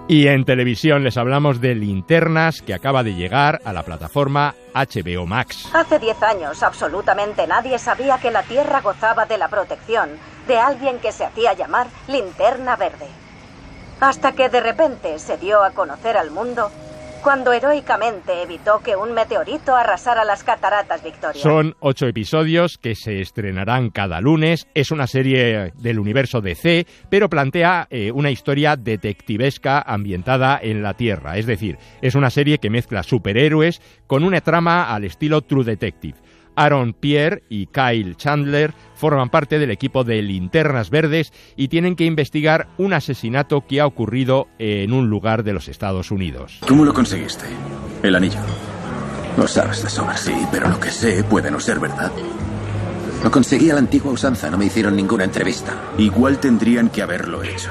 Y en televisión les hablamos de Linternas, que acaba de llegar a la plataforma HBO Max. Hace 10 años absolutamente nadie sabía que la Tierra gozaba de la protección de alguien que se hacía llamar Linterna Verde. Hasta que de repente se dio a conocer al mundo cuando heroicamente evitó que un meteorito arrasara las cataratas Victoria. Son 8 episodios que se estrenarán cada lunes. Es una serie del universo DC, pero plantea una historia detectivesca ambientada en la Tierra. Es decir, es una serie que mezcla superhéroes con una trama al estilo True Detective. Aaron Pierre y Kyle Chandler forman parte del equipo de Linternas Verdes y tienen que investigar un asesinato que ha ocurrido en un lugar de los Estados Unidos. ¿Cómo lo conseguiste? El anillo. Lo sabes de sobra, sí, pero lo que sé puede no ser verdad. Lo conseguí a la antigua usanza, no me hicieron ninguna entrevista. Igual tendrían que haberlo hecho.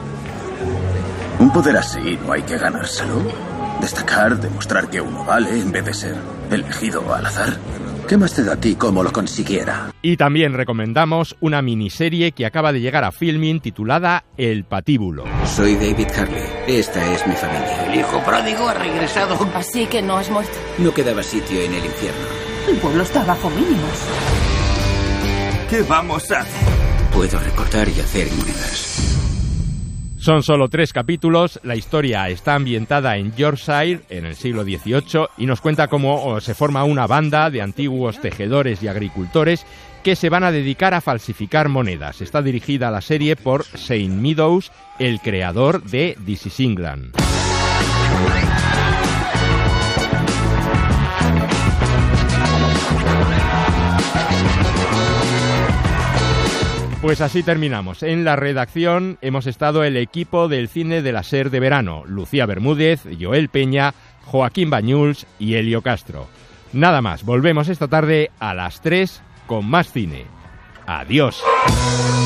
Un poder así no hay que ganárselo. Destacar, demostrar que uno vale en vez de ser elegido al azar. ¿Qué más te da a ti cómo lo consiguiera? Y también recomendamos una miniserie que acaba de llegar a Filmin titulada El Patíbulo. Soy David Harley. Esta es mi familia. El hijo pródigo ha regresado. Así que no has muerto. No quedaba sitio en el infierno. El pueblo está bajo mínimos. ¿Qué vamos a hacer? Puedo recortar y hacer monedas. Son solo 3 capítulos, la historia está ambientada en Yorkshire en el siglo XVIII y nos cuenta cómo se forma una banda de antiguos tejedores y agricultores que se van a dedicar a falsificar monedas. Está dirigida la serie por Shane Meadows, el creador de This is England. Pues así terminamos. En la redacción hemos estado el equipo del cine de la SER de verano: Lucía Bermúdez, Joel Peña, Joaquín Bañuls y Elio Castro. Nada más, volvemos esta tarde a las 3 con más cine. Adiós.